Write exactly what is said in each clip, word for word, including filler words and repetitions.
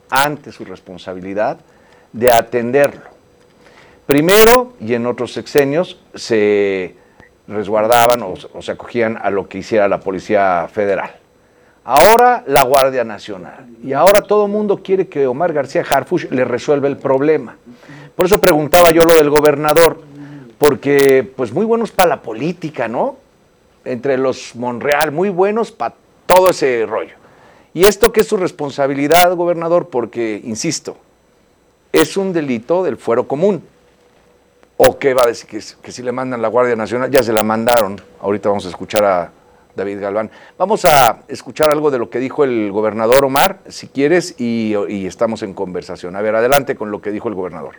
ante su responsabilidad de atenderlo. Primero, y en otros sexenios, se resguardaban o, o se acogían a lo que hiciera la Policía Federal. Ahora la Guardia Nacional. Y ahora todo el mundo quiere que Omar García Harfuch le resuelva el problema. Por eso preguntaba yo lo del gobernador, porque pues muy buenos para la política, ¿no? Entre los Monreal, muy buenos para todo ese rollo. Y esto que es su responsabilidad, gobernador, porque, insisto, es un delito del fuero común. ¿O qué va a decir? Que, que si le mandan la Guardia Nacional, ya se la mandaron. Ahorita vamos a escuchar a David Galván. Vamos a escuchar algo de lo que dijo el gobernador Omar, si quieres, y, y estamos en conversación. A ver, adelante con lo que dijo el gobernador.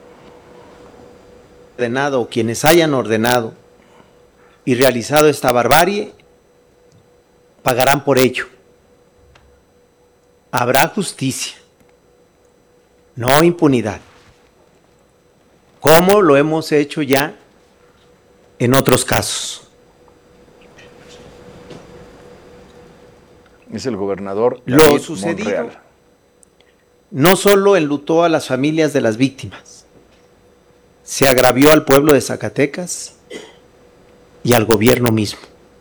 Ordenado, quienes hayan ordenado y realizado esta barbarie, pagarán por ello. Habrá justicia, no impunidad, como lo hemos hecho ya en otros casos. Es el gobernador David Lo sucedido Monreal. No solo enlutó a las familias de las víctimas, se agravió al pueblo de Zacatecas y al gobierno mismo.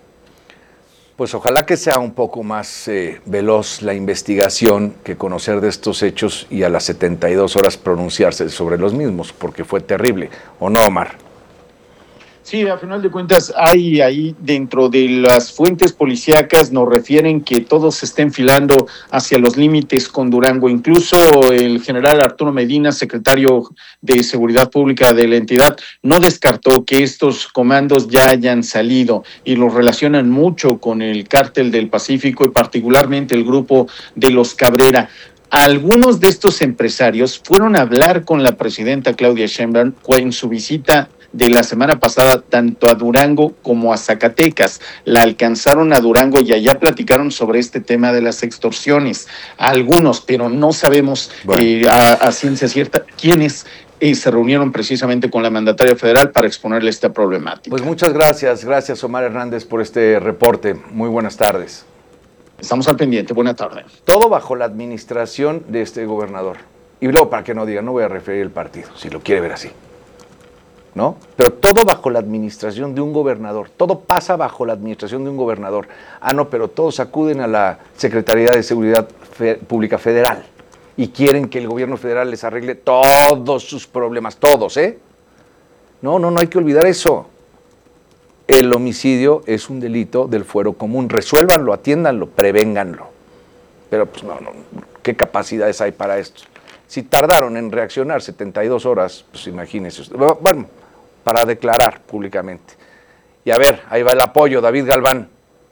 Pues ojalá que sea un poco más eh, veloz la investigación que conocer de estos hechos y a las setenta y dos horas pronunciarse sobre los mismos, porque fue terrible, ¿o no, Omar? Sí, a final de cuentas hay ahí dentro de las fuentes policíacas nos refieren que todo se está enfilando hacia los límites con Durango. Incluso el general Arturo Medina, secretario de Seguridad Pública de la entidad, no descartó que estos comandos ya hayan salido y los relacionan mucho con el Cártel del Pacífico y particularmente el grupo de los Cabrera. Algunos de estos empresarios fueron a hablar con la presidenta Claudia Sheinbaum en su visita de la semana pasada tanto a Durango como a Zacatecas. La alcanzaron a Durango y allá platicaron sobre este tema de las extorsiones. Algunos, pero no sabemos bueno. eh, a, a ciencia cierta quiénes eh, se reunieron precisamente con la mandataria federal para exponerle esta problemática. Pues muchas gracias, gracias Omar Hernández por este reporte. Muy buenas tardes. Estamos al pendiente, buena tarde. Todo bajo la administración de este gobernador. Y luego, para que no digan, no voy a referir el partido, si lo quiere ver así. ¿No? Pero todo bajo la administración de un gobernador, todo pasa bajo la administración de un gobernador. Ah, no, pero todos acuden a la Secretaría de Seguridad Fe- Pública Federal y quieren que el gobierno federal les arregle todos sus problemas, todos, ¿eh? No, no, no hay que olvidar eso. El homicidio es un delito del fuero común, resuélvanlo, atiéndanlo, prevénganlo. Pero pues no, no, ¿qué capacidades hay para esto? Si tardaron en reaccionar setenta y dos horas, pues imagínense. Bueno, para declarar públicamente. Y a ver, ahí va el apoyo, David Galván.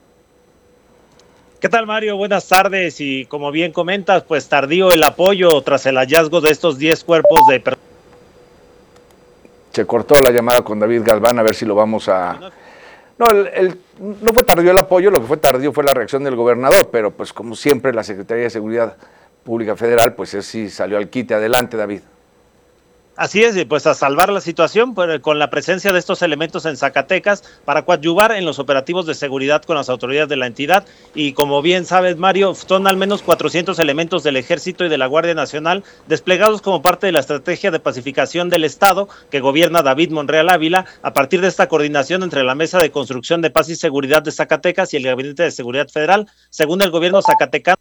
¿Qué tal, Mario? Buenas tardes. Y como bien comentas, pues tardío el apoyo tras el hallazgo de estos diez cuerpos de personas. Se cortó la llamada con David Galván, a ver si lo vamos a... No, el, el, no fue tardío el apoyo, lo que fue tardío fue la reacción del gobernador, pero pues como siempre la Secretaría de Seguridad Pública Federal, pues sí salió al quite. Adelante, David. Así es, y pues a salvar la situación pues, con la presencia de estos elementos en Zacatecas para coadyuvar en los operativos de seguridad con las autoridades de la entidad. Y como bien sabes, Mario, son al menos cuatrocientos elementos del Ejército y de la Guardia Nacional desplegados como parte de la estrategia de pacificación del Estado que gobierna David Monreal Ávila a partir de esta coordinación entre la Mesa de Construcción de Paz y Seguridad de Zacatecas y el Gabinete de Seguridad Federal. Según el gobierno zacatecano,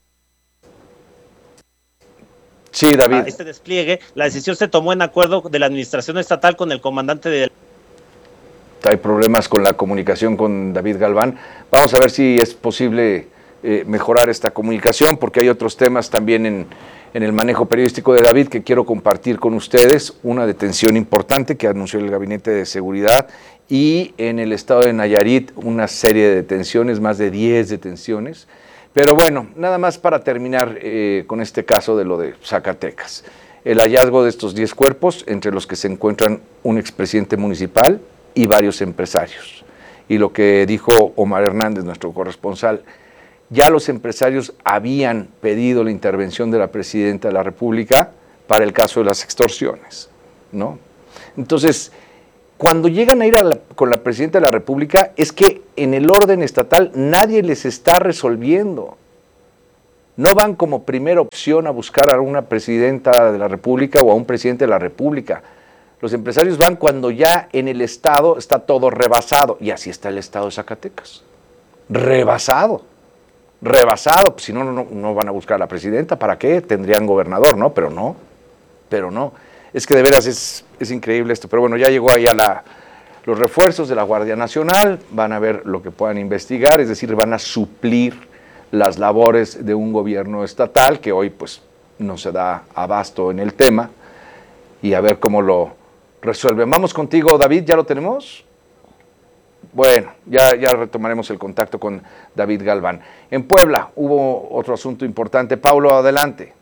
Sí, David. Este despliegue, la decisión se tomó en acuerdo de la administración estatal con el comandante de... Hay problemas con la comunicación con David Galván. Vamos a ver si es posible eh, mejorar esta comunicación, porque hay otros temas también en, en el manejo periodístico de David que quiero compartir con ustedes. Una detención importante que anunció el Gabinete de Seguridad y en el estado de Nayarit una serie de detenciones, más de diez detenciones. Pero bueno, nada más para terminar eh, con este caso de lo de Zacatecas. El hallazgo de estos diez cuerpos, entre los que se encuentran un expresidente municipal y varios empresarios. Y lo que dijo Omar Hernández, nuestro corresponsal, ya los empresarios habían pedido la intervención de la presidenta de la República para el caso de las extorsiones, ¿no? Entonces, cuando llegan a ir a la, con la presidenta de la República, es que en el orden estatal nadie les está resolviendo. no van como primera opción a buscar a una presidenta de la República o a un presidente de la República. Los empresarios van cuando ya en el Estado está todo rebasado, y así está el Estado de Zacatecas. Rebasado, rebasado, pues si no, no, no van a buscar a la presidenta, ¿para qué? Tendrían gobernador, ¿no? Pero no, pero no. Es que de veras es, es increíble esto, pero bueno, ya llegó ahí a la, los refuerzos de la Guardia Nacional, van a ver lo que puedan investigar, es decir, van a suplir las labores de un gobierno estatal que hoy pues no se da abasto en el tema, y a ver cómo lo resuelven. Vamos contigo, David, ¿ya lo tenemos? Bueno, ya, ya retomaremos el contacto con David Galván. En Puebla hubo otro asunto importante. Paulo, adelante.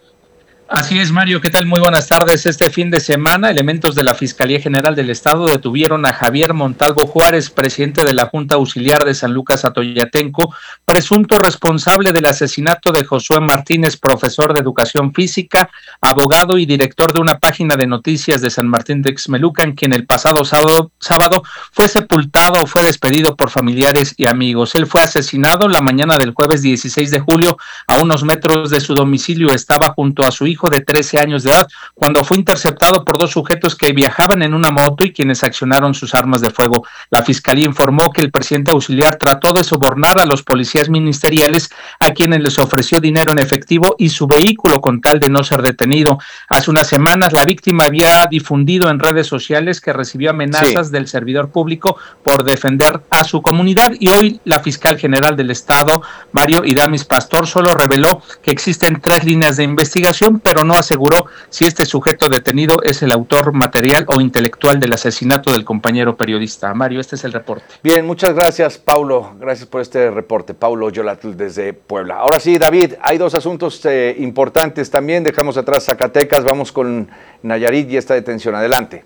Así es, Mario, ¿qué tal? Muy buenas tardes. Este fin de semana, elementos de la Fiscalía General del Estado detuvieron a Javier Montalvo Juárez, presidente de la Junta Auxiliar de San Lucas Atoyatenco, presunto responsable del asesinato de Josué Martínez, profesor de Educación Física, abogado y director de una página de noticias de San Martín de Ixmelucan, quien el pasado sábado, sábado fue sepultado o fue despedido por familiares y amigos. Él fue asesinado la mañana del jueves dieciséis de julio a unos metros de su domicilio. Estaba junto a su hijo de trece años de edad cuando fue interceptado por dos sujetos que viajaban en una moto y quienes accionaron sus armas de fuego. La fiscalía informó que el presidente auxiliar trató de sobornar a los policías ministeriales, a quienes les ofreció dinero en efectivo y su vehículo con tal de no ser detenido. Hace unas semanas la víctima había difundido en redes sociales que recibió amenazas sí. del servidor público por defender a su comunidad, y hoy la fiscal general del Estado, Mario Idamis Pastor, solo reveló que existen tres líneas de investigación, pero no aseguró si este sujeto detenido es el autor material o intelectual del asesinato del compañero periodista. Mario, este es el reporte. Bien, muchas gracias, Paulo. Gracias por este reporte. Paulo Yolatl desde Puebla. Ahora sí, David, hay dos asuntos eh, importantes también. Dejamos atrás Zacatecas, vamos con Nayarit y esta detención. Adelante.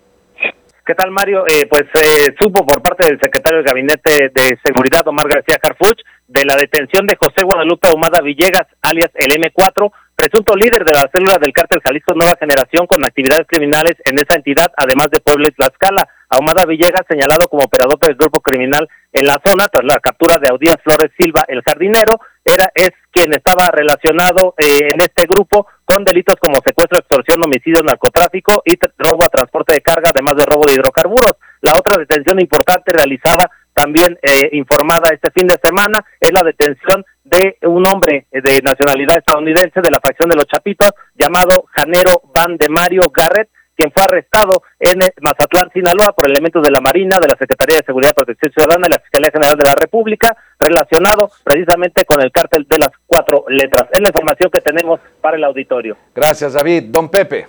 ¿Qué tal, Mario? Eh, pues eh, supo por parte del secretario del Gabinete de Seguridad, Omar García Harfuch, de la detención de José Guadalupe Ahumada Villegas, alias el eme cuatro, presunto líder de la célula del cártel Jalisco Nueva Generación con actividades criminales en esa entidad, además de Puebla y Tlaxcala. Ahumada Villegas, señalado como operador del grupo criminal en la zona tras la captura de Audías Flores Silva, el jardinero, era es quien estaba relacionado eh, en este grupo con delitos como secuestro, extorsión, homicidio, narcotráfico y robo a transporte de carga, además de robo de hidrocarburos. La otra detención importante realizada, también eh, informada este fin de semana, es la detención de un hombre de nacionalidad estadounidense de la facción de los Chapitos, llamado Janero Van de Mario Garrett, quien fue arrestado en Mazatlán, Sinaloa, por elementos de la Marina, de la Secretaría de Seguridad y Protección Ciudadana y la Fiscalía General de la República, relacionado precisamente con el cártel de las cuatro letras. Es la información que tenemos para el auditorio. Gracias, David. Don Pepe.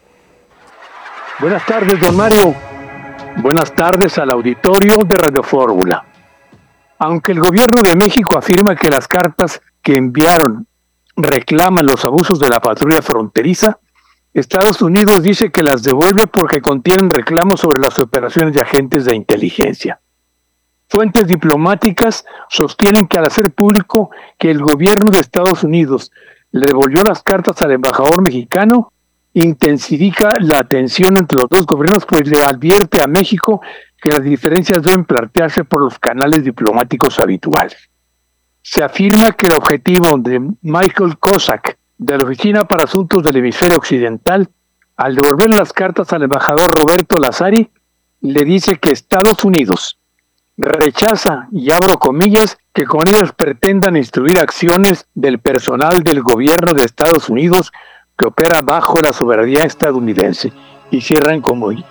Buenas tardes, don Mario. Buenas tardes al auditorio de Radio Fórmula. Aunque el gobierno de México afirma que las cartas que enviaron reclaman los abusos de la patrulla fronteriza, Estados Unidos dice que las devuelve porque contienen reclamos sobre las operaciones de agentes de inteligencia. Fuentes diplomáticas sostienen que al hacer público que el gobierno de Estados Unidos le devolvió las cartas al embajador mexicano, intensifica la tensión entre los dos gobiernos, pues le advierte a México que las diferencias deben plantearse por los canales diplomáticos habituales. Se afirma que el objetivo de Michael Cossack, de la Oficina para Asuntos del Hemisferio Occidental, al devolver las cartas al embajador Roberto Lazari, le dice que Estados Unidos rechaza, y abro comillas, que con ellas pretendan instruir acciones del personal del gobierno de Estados Unidos que opera bajo la soberanía estadounidense. Y cierran como hoy.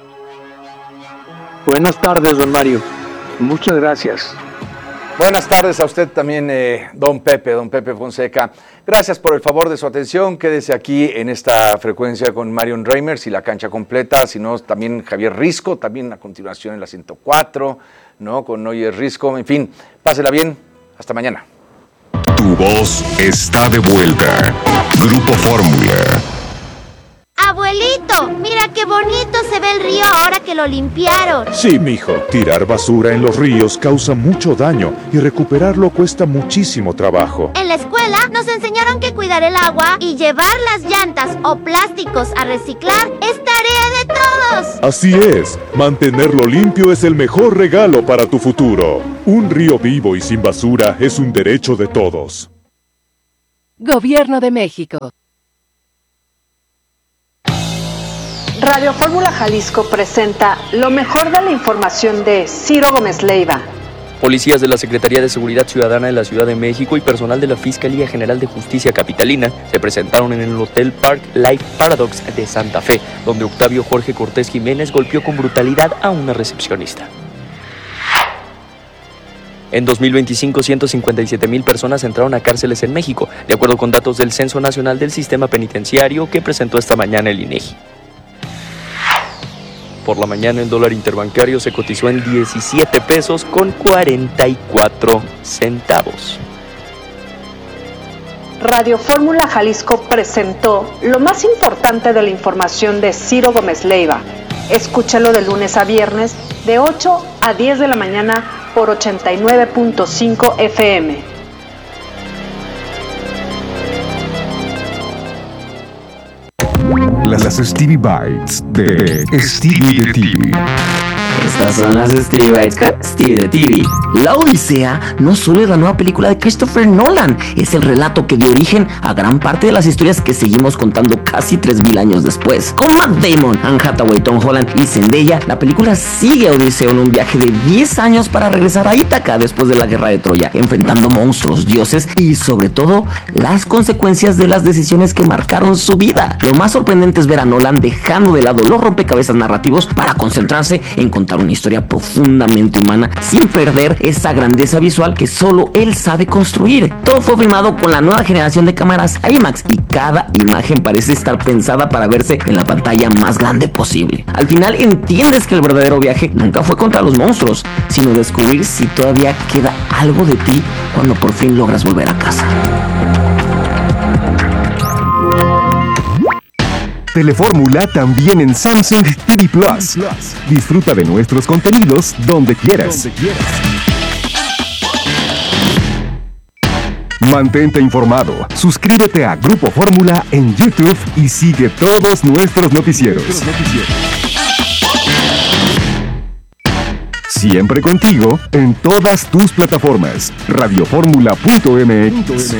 Buenas tardes, don Mario. Muchas gracias. Buenas tardes a usted también, eh, don Pepe, don Pepe Fonseca. Gracias por el favor de su atención. Quédese aquí en esta frecuencia con Marion Reimers y la cancha completa, sino también Javier Risco, también a continuación en la ciento cuatro, ¿no? Con Noyer Risco. En fin, pásela bien. Hasta mañana. Tu voz está de vuelta. Grupo Fórmula. Abuelito, mira qué bonito se ve el río ahora que lo limpiaron. Sí, mijo. Tirar basura en los ríos causa mucho daño y recuperarlo cuesta muchísimo trabajo. En la escuela nos enseñaron que cuidar el agua y llevar las llantas o plásticos a reciclar es tarea de todos. Así es. Mantenerlo limpio es el mejor regalo para tu futuro. Un río vivo y sin basura es un derecho de todos. Gobierno de México. Radio Fórmula Jalisco presenta lo mejor de la información de Ciro Gómez Leiva. Policías de la Secretaría de Seguridad Ciudadana de la Ciudad de México y personal de la Fiscalía General de Justicia Capitalina se presentaron en el Hotel Park Life Paradox de Santa Fe, donde Octavio Jorge Cortés Jiménez golpeó con brutalidad a una recepcionista. En dos mil veinticinco, ciento cincuenta y siete mil personas entraron a cárceles en México, de acuerdo con datos del Censo Nacional del Sistema Penitenciario que presentó esta mañana el INEGI. Por la mañana el dólar interbancario se cotizó en diecisiete pesos con cuarenta y cuatro centavos. Radio Fórmula Jalisco presentó lo más importante de la información de Ciro Gómez Leiva. Escúchalo de lunes a viernes de ocho a diez de la mañana por ochenta y nueve punto cinco F M. Las Stevie Bites de Stevie de T V. Estas son las Stevie Bites con Stevie de T V. La Odisea no solo es la nueva película de Christopher Nolan, es el relato que dio origen a gran parte de las historias que seguimos contando casi tres mil años después. Con Matt Damon, Anne Hathaway, Tom Holland y Zendaya, la película sigue a Odiseo en un viaje de diez años para regresar a Ítaca después de la guerra de Troya, enfrentando monstruos, dioses y sobre todo las consecuencias de las decisiones que marcaron su vida. Lo más sorprendente es ver a Nolan dejando de lado los rompecabezas narrativos para concentrarse en contar una historia profundamente humana sin perder esa grandeza visual que solo él sabe construir. Todo fue filmado con la nueva generación de cámaras IMAX y cada imagen parece estar pensada para verse en la pantalla más grande posible. Al final entiendes que el verdadero viaje nunca fue contra los monstruos, sino descubrir si todavía queda algo de ti cuando por fin logras volver a casa. Telefórmula también en Samsung T V Plus. Disfruta de nuestros contenidos donde quieras. Mantente informado. Suscríbete a Grupo Fórmula en YouTube y sigue todos nuestros noticieros. Siempre contigo en todas tus plataformas. radioformula punto m x.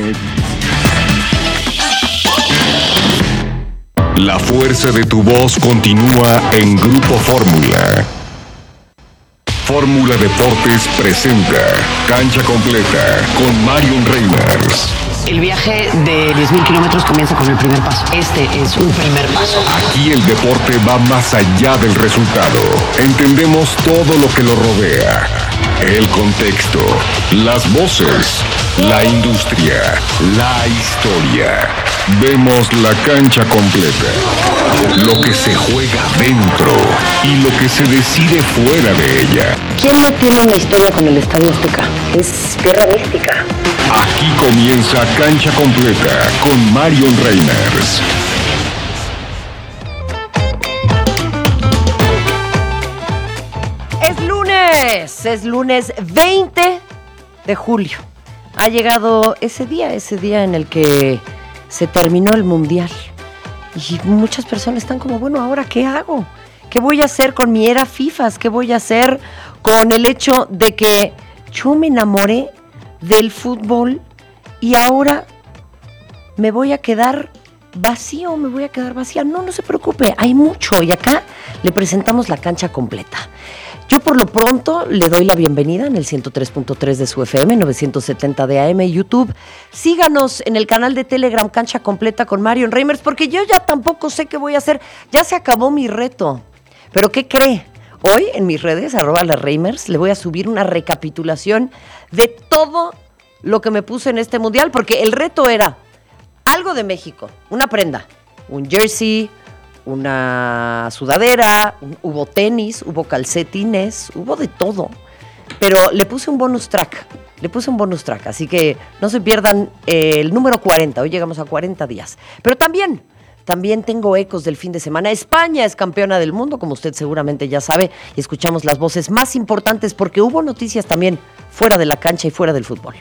La fuerza de tu voz continúa en Grupo Fórmula. Fórmula Deportes presenta Cancha Completa con Marion Reimers. El viaje de diez mil kilómetros comienza con el primer paso. Este es un primer paso. Aquí el deporte va más allá del resultado. Entendemos todo lo que lo rodea. El contexto, las voces, la industria, la historia. Vemos la cancha completa. Lo que se juega dentro y lo que se decide fuera de ella. ¿Quién no tiene una historia con el Estadio Azteca? Es guerra mística. Aquí comienza Cancha Completa con Marion Reimers. Es lunes, es lunes veinte de julio. Ha llegado ese día, ese día en el que se terminó el Mundial. Y muchas personas están como, bueno, ¿ahora qué hago? ¿Qué voy a hacer con mi era FIFAs? ¿Qué voy a hacer con el hecho de que yo me enamoré del fútbol y ahora me voy a quedar vacío, me voy a quedar vacía? No, no se preocupe, hay mucho y acá le presentamos la cancha completa. Yo por lo pronto le doy la bienvenida en el ciento tres punto tres de su F M, novecientos setenta de A M, YouTube. Síganos en el canal de Telegram Cancha Completa con Marion Reimers, porque yo ya tampoco sé qué voy a hacer. Ya se acabó mi reto. ¿Pero qué cree? Hoy en mis redes, arroba las Reimers, le voy a subir una recapitulación de todo lo que me puse en este mundial, porque el reto era algo de México, una prenda, un jersey, una sudadera, un, hubo tenis, hubo calcetines, hubo de todo. Pero le puse un bonus track, le puse un bonus track, así que no se pierdan eh, el número cuarenta, hoy llegamos a cuarenta días. Pero también, también tengo ecos del fin de semana. España es campeona del mundo, como usted seguramente ya sabe, y escuchamos las voces más importantes porque hubo noticias también fuera de la cancha y fuera del fútbol.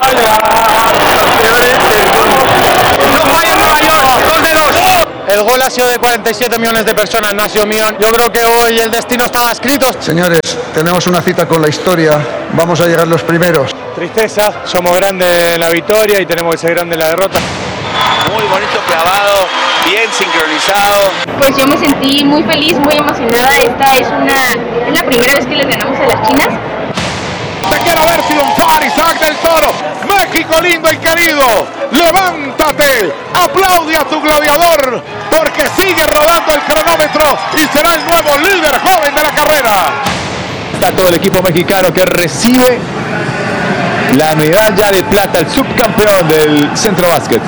El gol ha nació de cuarenta y siete millones de personas, nació mío. Yo creo que hoy el destino estaba escrito. Señores, tenemos una cita con la historia, vamos a llegar los primeros. Tristeza, somos grandes en la victoria y tenemos que ser grandes en la derrota. Muy bonito clavado, bien sincronizado. Pues yo me sentí muy feliz, muy emocionada. Esta es una es la primera vez que les ganamos a las chinas. Te quiero ver triunfar, Isaac del Toro. México lindo y querido, levántate, aplaude a tu gladiador, porque sigue rodando el cronómetro y será el nuevo líder joven de la carrera. Está todo el equipo mexicano que recibe la medalla de plata, el subcampeón del Centro Básquet.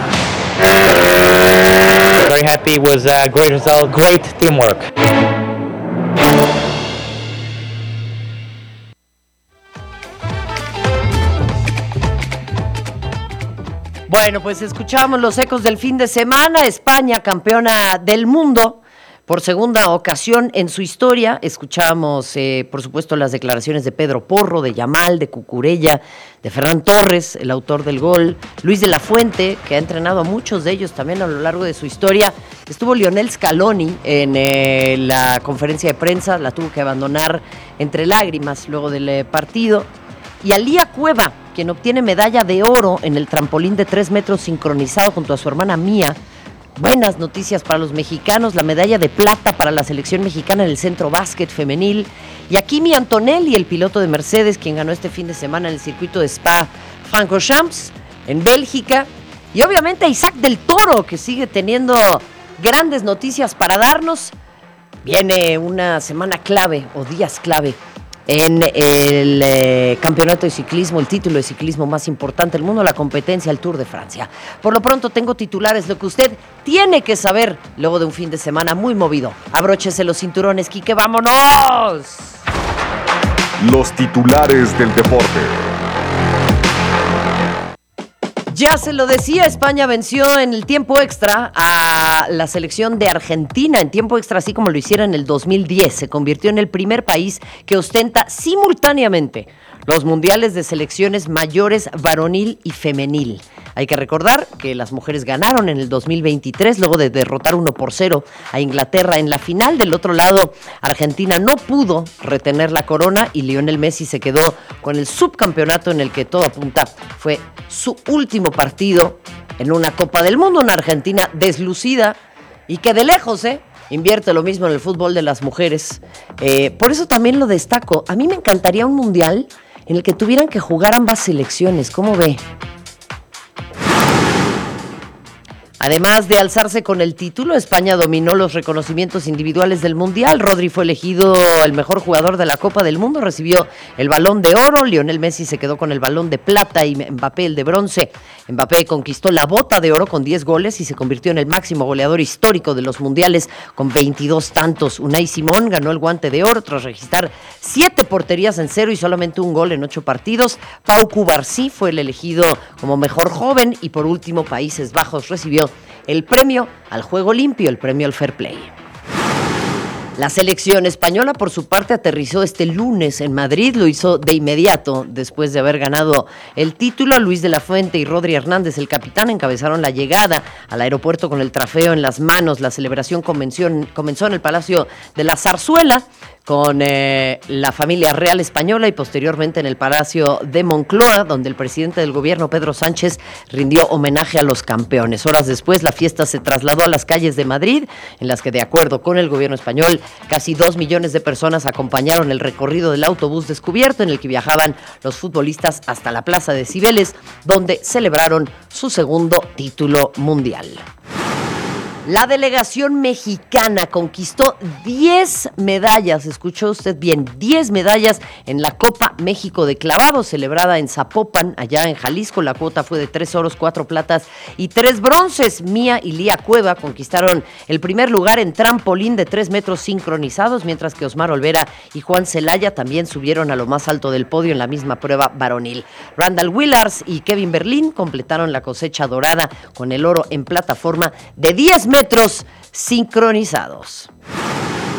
Very happy, it was a great result, great teamwork. Bueno, pues escuchamos los ecos del fin de semana. España, campeona del mundo por segunda ocasión en su historia. Escuchamos, eh, por supuesto, las declaraciones de Pedro Porro, de Yamal, de Cucurella, de Ferran Torres, el autor del gol, Luis de la Fuente, que ha entrenado a muchos de ellos también a lo largo de su historia. Estuvo Lionel Scaloni en eh, la conferencia de prensa, la tuvo que abandonar entre lágrimas luego del eh, partido. Y Alía Cueva, quien obtiene medalla de oro en el trampolín de tres metros sincronizado junto a su hermana Mía. Buenas noticias para los mexicanos, la medalla de plata para la selección mexicana en el Centro Básquet femenil. Y a Kimi Antonelli, el piloto de Mercedes, quien ganó este fin de semana en el circuito de Spa-Francorchamps, en Bélgica. Y obviamente a Isaac del Toro, que sigue teniendo grandes noticias para darnos. Viene una semana clave o días clave en el eh, campeonato de ciclismo, el título de ciclismo más importante del mundo, la competencia, el Tour de Francia. Por lo pronto tengo titulares, lo que usted tiene que saber luego de un fin de semana muy movido. Abróchese los cinturones, Quique, ¡vámonos! Los titulares del deporte. Ya se lo decía, España venció en el tiempo extra a la selección de Argentina, en tiempo extra, así como lo hiciera en el dos mil diez. Se convirtió en el primer país que ostenta simultáneamente los mundiales de selecciones mayores varonil y femenil. Hay que recordar que las mujeres ganaron en el dos mil veintitrés, luego de derrotar uno por cero a Inglaterra en la final. Del otro lado, Argentina no pudo retener la corona y Lionel Messi se quedó con el subcampeonato en el que todo apunta fue su último partido en una Copa del Mundo, una Argentina deslucida y que de lejos, ¿eh? invierte lo mismo en el fútbol de las mujeres. Eh, por eso también lo destaco. A mí me encantaría un mundial en el que tuvieran que jugar ambas selecciones. ¿Cómo ve? Además de alzarse con el título, España dominó los reconocimientos individuales del Mundial. Rodri fue elegido el mejor jugador de la Copa del Mundo, recibió el Balón de Oro. Lionel Messi se quedó con el Balón de Plata y Mbappé el de Bronce. Mbappé conquistó la Bota de Oro con diez goles y se convirtió en el máximo goleador histórico de los mundiales con veintidós tantos. Unai Simón ganó el Guante de Oro tras registrar siete porterías en cero y solamente un gol en ocho partidos. Pau Cubarsí fue el elegido como mejor joven y por último Países Bajos recibió el premio al juego limpio, el premio al fair play. La selección española, por su parte, aterrizó este lunes en Madrid. Lo hizo de inmediato, después de haber ganado el título. Luis de la Fuente y Rodri Hernández, el capitán, encabezaron la llegada al aeropuerto con el trofeo en las manos. La celebración comenzó en, comenzó en el Palacio de la Zarzuela, con eh, la familia real española y posteriormente en el Palacio de Moncloa, donde el presidente del gobierno, Pedro Sánchez, rindió homenaje a los campeones. Horas después, la fiesta se trasladó a las calles de Madrid, en las que, de acuerdo con el gobierno español, casi dos millones de personas acompañaron el recorrido del autobús descubierto en el que viajaban los futbolistas hasta la Plaza de Cibeles, donde celebraron su segundo título mundial. La delegación mexicana conquistó diez medallas, escuchó usted bien, diez medallas en la Copa México de Clavado, celebrada en Zapopan, allá en Jalisco. La cuota fue de tres oros, cuatro platas y tres bronces. Mía y Lía Cueva conquistaron el primer lugar en trampolín de tres metros sincronizados, mientras que Osmar Olvera y Juan Celaya también subieron a lo más alto del podio en la misma prueba varonil. Randall Willars y Kevin Berlín completaron la cosecha dorada con el oro en plataforma de diez metros sincronizados.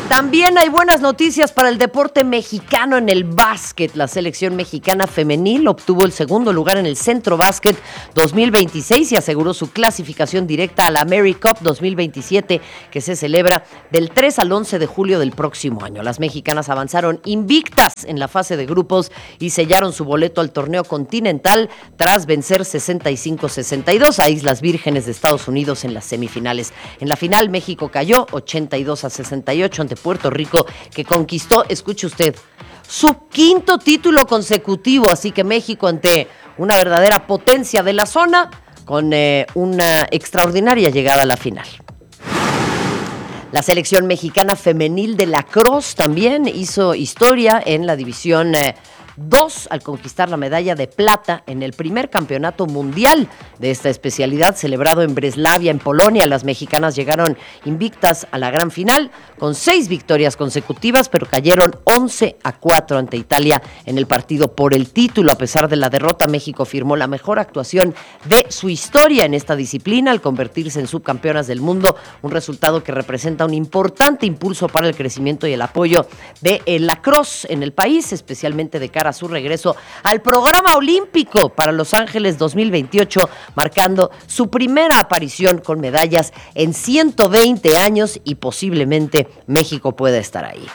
También hay buenas noticias para el deporte mexicano en el básquet. La selección mexicana femenil obtuvo el segundo lugar en el Centro Básquet dos mil veintiséis y aseguró su clasificación directa a la AmeriCup dos mil veintisiete, que se celebra del tres al once de julio del próximo año. Las mexicanas avanzaron invictas en la fase de grupos y sellaron su boleto al torneo continental tras vencer sesenta y cinco a sesenta y dos a Islas Vírgenes de Estados Unidos en las semifinales. En la final, México cayó ochenta y dos a sesenta y ocho ante Puerto Rico, que conquistó, escuche usted, su quinto título consecutivo. Así que México, ante una verdadera potencia de la zona, con eh, una extraordinaria llegada a la final. La selección mexicana femenil de lacrosse también hizo historia en la división eh, dos al conquistar la medalla de plata en el primer campeonato mundial de esta especialidad celebrado en Breslavia, en Polonia. Las mexicanas llegaron invictas a la gran final con seis victorias consecutivas, pero cayeron once a cuatro ante Italia en el partido por el título. A pesar de la derrota, México firmó la mejor actuación de su historia en esta disciplina al convertirse en subcampeonas del mundo, un resultado que representa un importante impulso para el crecimiento y el apoyo del lacrosse en el país, especialmente de cara a su regreso al programa olímpico para Los Ángeles dos mil veintiocho, marcando su primera aparición con medallas en ciento veinte años, y posiblemente México pueda estar ahí.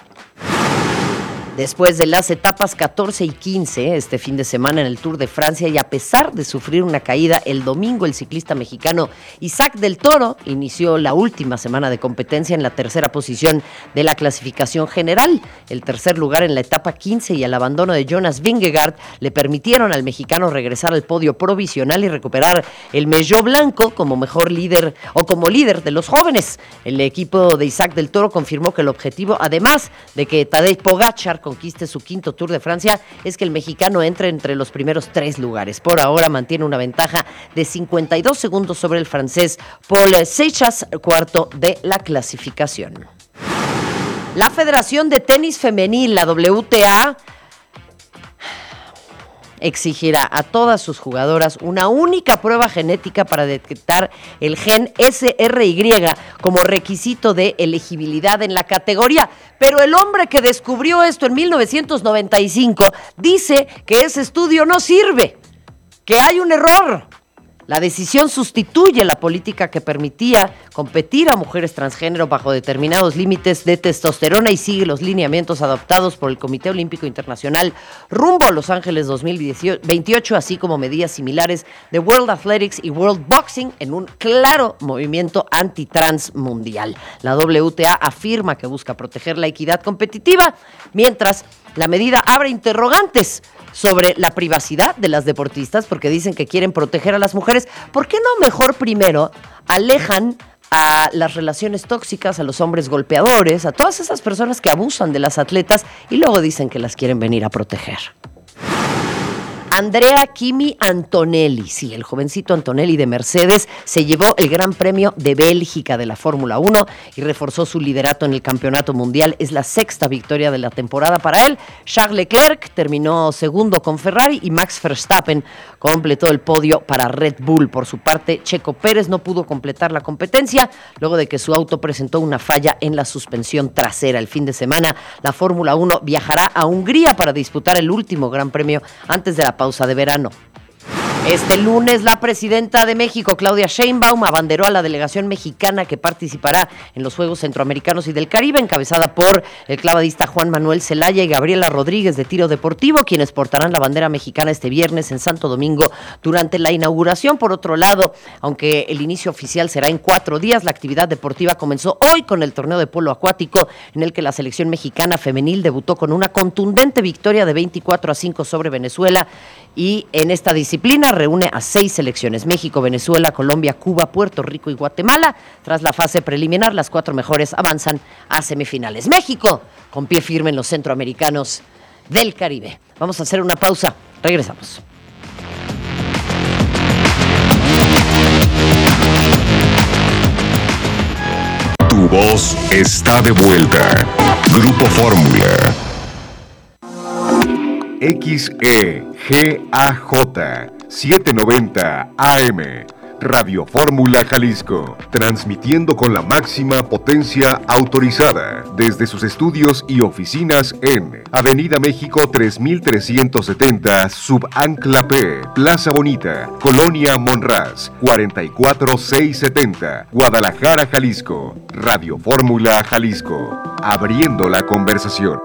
Después de las etapas catorce y quince este fin de semana en el Tour de Francia, y a pesar de sufrir una caída el domingo, el ciclista mexicano Isaac del Toro inició la última semana de competencia en la tercera posición de la clasificación general. El tercer lugar en la etapa quince y el abandono de Jonas Vingegaard le permitieron al mexicano regresar al podio provisional y recuperar el maillot blanco como mejor líder o como líder de los jóvenes. El equipo de Isaac del Toro confirmó que el objetivo, además de que Tadej Pogačar conquiste su quinto Tour de Francia, es que el mexicano entre entre los primeros tres lugares. Por ahora mantiene una ventaja de cincuenta y dos segundos sobre el francés Paul Seixas, cuarto de la clasificación. La Federación de Tenis Femenil, la W T A, exigirá a todas sus jugadoras una única prueba genética para detectar el gen S R Y como requisito de elegibilidad en la categoría. Pero el hombre que descubrió esto en mil novecientos noventa y cinco dice que ese estudio no sirve, que hay un error. La decisión sustituye la política que permitía competir a mujeres transgénero bajo determinados límites de testosterona y sigue los lineamientos adoptados por el Comité Olímpico Internacional rumbo a Los Ángeles dos mil veintiocho, así como medidas similares de World Athletics y World Boxing en un claro movimiento antitrans mundial. La W T A afirma que busca proteger la equidad competitiva, mientras la medida abre interrogantes sobre la privacidad de las deportistas, porque dicen que quieren proteger a las mujeres. ¿Por qué no mejor primero alejan a las relaciones tóxicas, a los hombres golpeadores, a todas esas personas que abusan de las atletas, y luego dicen que las quieren venir a proteger? Andrea Kimi Antonelli, sí, el jovencito Antonelli de Mercedes, se llevó el Gran Premio de Bélgica de la Fórmula uno y reforzó su liderato en el campeonato mundial. Es la sexta victoria de la temporada para él. Charles Leclerc terminó segundo con Ferrari y Max Verstappen completó el podio para Red Bull. Por su parte, Checo Pérez no pudo completar la competencia luego de que su auto presentó una falla en la suspensión trasera. El fin de semana, la Fórmula uno viajará a Hungría para disputar el último Gran Premio antes de la pausa de verano. Este lunes, la presidenta de México, Claudia Sheinbaum, abanderó a la delegación mexicana que participará en los Juegos Centroamericanos y del Caribe, encabezada por el clavadista Juan Manuel Zelaya y Gabriela Rodríguez de tiro deportivo, quienes portarán la bandera mexicana este viernes en Santo Domingo durante la inauguración. Por otro lado, aunque el inicio oficial será en cuatro días, la actividad deportiva comenzó hoy con el torneo de polo acuático, en el que la selección mexicana femenil debutó con una contundente victoria de veinticuatro a cinco sobre Venezuela, y en esta disciplina reúne a seis selecciones: México, Venezuela, Colombia, Cuba, Puerto Rico y Guatemala. Tras la fase preliminar, las cuatro mejores avanzan a semifinales. México con pie firme en los centroamericanos del Caribe. Vamos a hacer una pausa, regresamos. Tu voz está de vuelta. Grupo Fórmula. X E G A J setecientos noventa A M Radio Fórmula Jalisco, transmitiendo con la máxima potencia autorizada desde sus estudios y oficinas en Avenida México tres mil trescientos setenta, Subancla P, Plaza Bonita, Colonia Monraz, cuarenta y cuatro mil seiscientos setenta, Guadalajara, Jalisco. Radio Fórmula Jalisco, abriendo la conversación.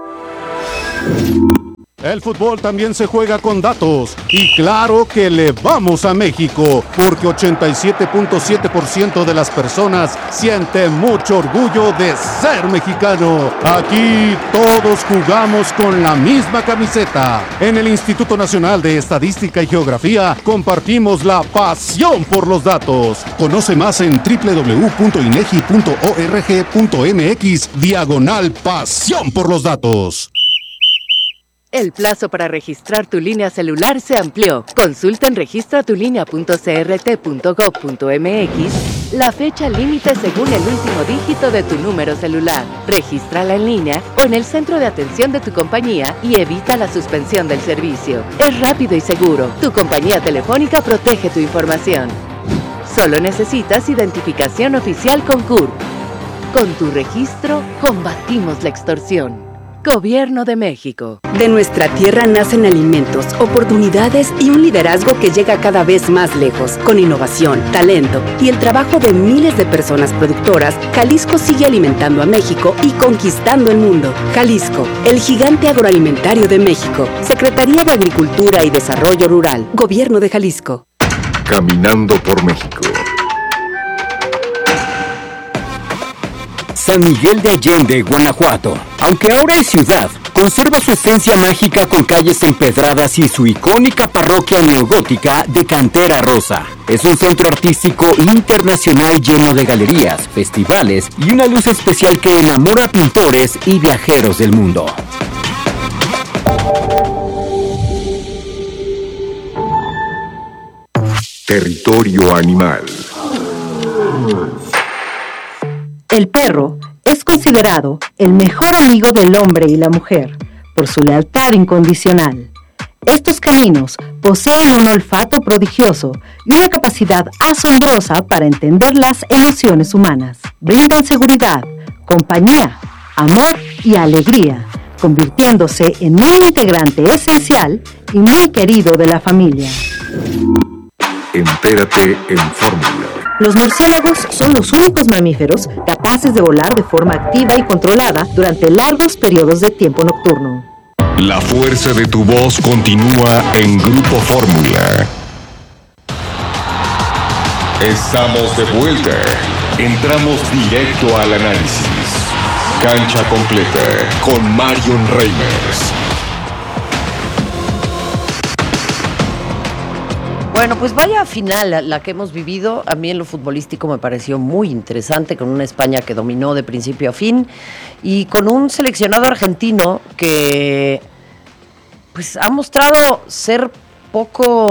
El fútbol también se juega con datos y claro que le vamos a México porque ochenta y siete punto siete por ciento de las personas siente mucho orgullo de ser mexicano. Aquí todos jugamos con la misma camiseta. En el Instituto Nacional de Estadística y Geografía compartimos la pasión por los datos. Conoce más en doble u doble u doble u punto inegi punto org punto mx diagonal pasión por los datos. El plazo para registrar tu línea celular se amplió. Consulta en registra tu línea punto c r t punto gov punto m x la fecha límite según el último dígito de tu número celular. Regístrala en línea o en el centro de atención de tu compañía y evita la suspensión del servicio. Es rápido y seguro. Tu compañía telefónica protege tu información. Solo necesitas identificación oficial con C U R P. Con tu registro, combatimos la extorsión. Gobierno de México. De nuestra tierra nacen alimentos, oportunidades y un liderazgo que llega cada vez más lejos. Con innovación, talento y el trabajo de miles de personas productoras, Jalisco sigue alimentando a México y conquistando el mundo. Jalisco, el gigante agroalimentario de México. Secretaría de Agricultura y Desarrollo Rural. Gobierno de Jalisco. Caminando por México. San Miguel de Allende, Guanajuato. Aunque ahora es ciudad, conserva su esencia mágica con calles empedradas y su icónica parroquia neogótica de cantera rosa. Es un centro artístico internacional lleno de galerías, festivales y una luz especial que enamora a pintores y viajeros del mundo. Territorio animal. El perro es considerado el mejor amigo del hombre y la mujer por su lealtad incondicional. Estos caninos poseen un olfato prodigioso y una capacidad asombrosa para entender las emociones humanas. Brindan seguridad, compañía, amor y alegría, convirtiéndose en un integrante esencial y muy querido de la familia. Entérate en Fórmula. Los murciélagos son los únicos mamíferos capaces de volar de forma activa y controlada durante largos periodos de tiempo nocturno. La fuerza de tu voz continúa en Grupo Fórmula. Estamos de vuelta. Entramos directo al análisis. Cancha completa con Marion Reimers. Bueno, pues vaya final la, la que hemos vivido. A mí en lo futbolístico me pareció muy interesante, con una España que dominó de principio a fin y con un seleccionado argentino que pues ha mostrado ser poco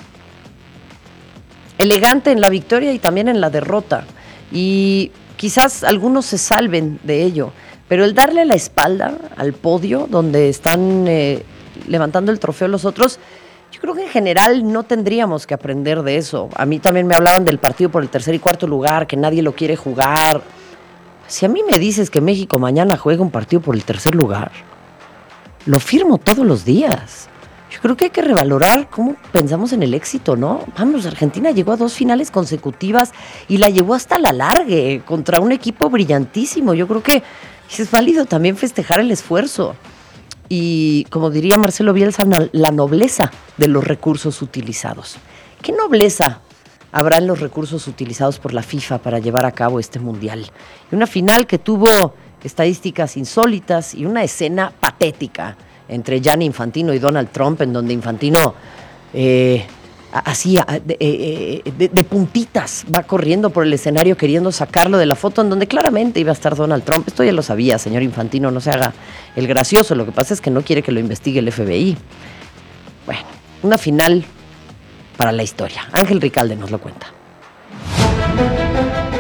elegante en la victoria y también en la derrota. Y quizás algunos se salven de ello, pero el darle la espalda al podio donde están eh, levantando el trofeo los otros, yo creo que en general no tendríamos que aprender de eso. A mí también me hablaban del partido por el tercer y cuarto lugar, que nadie lo quiere jugar. Si a mí me dices que México mañana juega un partido por el tercer lugar, lo firmo todos los días. Yo creo que hay que revalorar cómo pensamos en el éxito, ¿no? Vamos, Argentina llegó a dos finales consecutivas y la llevó hasta la largue contra un equipo brillantísimo. Yo creo que es válido también festejar el esfuerzo. Y, como diría Marcelo Bielsa, la nobleza de los recursos utilizados. ¿Qué nobleza habrá en los recursos utilizados por la FIFA para llevar a cabo este mundial? Y una final que tuvo estadísticas insólitas y una escena patética entre Gianni Infantino y Donald Trump, en donde Infantino eh, así de, eh, de, de puntitas va corriendo por el escenario queriendo sacarlo de la foto, en donde claramente iba a estar Donald Trump. Esto ya lo sabía, señor Infantino, no se haga el gracioso. Lo que pasa es que no quiere que lo investigue el F B I. Bueno, una final para la historia. Ángel Ricalde nos lo cuenta.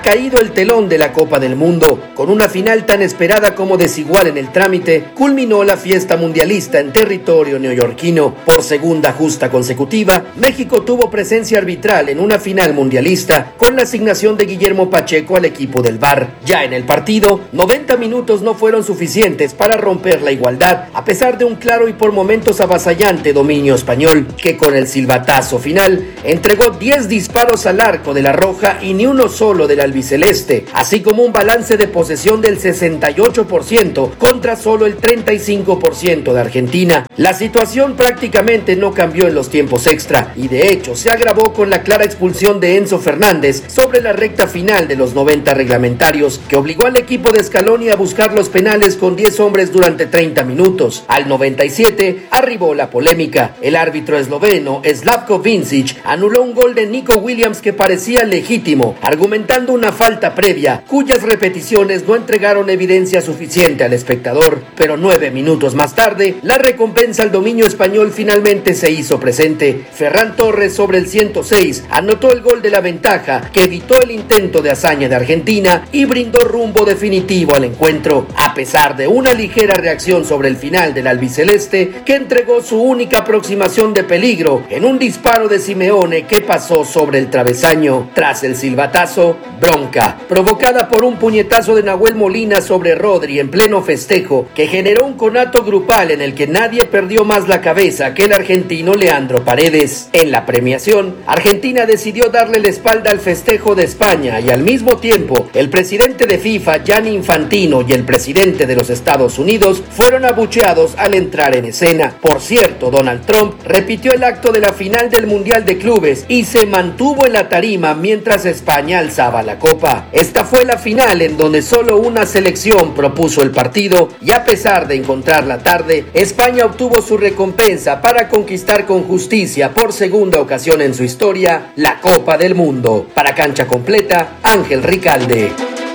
caído el telón de la Copa del Mundo. Con una final tan esperada como desigual en el trámite, culminó la fiesta mundialista en territorio neoyorquino. Por segunda justa consecutiva, México tuvo presencia arbitral en una final mundialista con la asignación de Guillermo Pacheco al equipo del V A R. Ya en el partido, noventa minutos no fueron suficientes para romper la igualdad, a pesar de un claro y por momentos avasallante dominio español, que con el silbatazo final entregó diez disparos al arco de la Roja y ni uno solo del albiceleste, así como un balance de posesión del sesenta y ocho por ciento contra solo el treinta y cinco por ciento de Argentina. La situación prácticamente no cambió en los tiempos extra y de hecho se agravó con la clara expulsión de Enzo Fernández sobre la recta final de los noventa reglamentarios, que obligó al equipo de Scaloni a buscar los penales con diez hombres durante treinta minutos. Al noventa y siete arribó la polémica. El árbitro esloveno Slavko Vincic anuló un gol de Nico Williams que parecía legítimo, argumentando una falta previa, cuyas repeticiones no entregaron evidencia suficiente al espectador. Pero nueve minutos más tarde, la recompensa al dominio español finalmente se hizo presente. Ferran Torres sobre el ciento seis anotó el gol de la ventaja, que evitó el intento de hazaña de Argentina y brindó rumbo definitivo al encuentro, a pesar de una ligera reacción sobre el final del albiceleste, que entregó su única aproximación de peligro en un disparo de Simeone que pasó sobre el travesaño. Tras el silbatazo, bronca, provocada por un puñetazo de Nahuel Molina sobre Rodri en pleno festejo, que generó un conato grupal en el que nadie perdió más la cabeza que el argentino Leandro Paredes. En la premiación, Argentina decidió darle la espalda al festejo de España y al mismo tiempo, el presidente de FIFA, Gianni Infantino, y el presidente de los Estados Unidos fueron abucheados al entrar en escena. Por cierto, Donald Trump repitió el acto de la final del Mundial de Clubes y se mantuvo en la tarima mientras España alzaba la copa. Esta fue la final en donde solo una selección propuso el partido y a pesar de encontrarla tarde, España obtuvo su recompensa para conquistar con justicia por segunda ocasión en su historia la Copa del Mundo. Para Cancha Completa, Ángel Ricalde.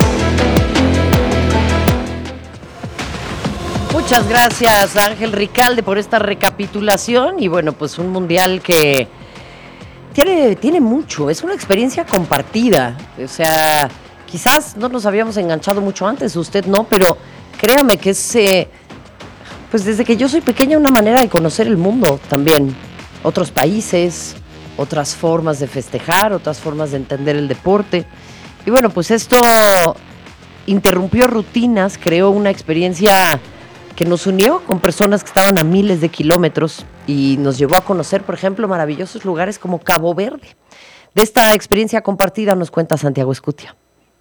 Muchas gracias, Ángel Ricalde, por esta recapitulación. Y bueno, pues un mundial que tiene, tiene mucho, es una experiencia compartida. O sea, quizás no nos habíamos enganchado mucho antes, usted no, pero créame que es, eh, pues desde que yo soy pequeña, una manera de conocer el mundo también. Otros países, otras formas de festejar, otras formas de entender el deporte. Y bueno, pues esto interrumpió rutinas, creó una experiencia que nos unió con personas que estaban a miles de kilómetros y nos llevó a conocer, por ejemplo, maravillosos lugares como Cabo Verde. De esta experiencia compartida nos cuenta Santiago Escutia.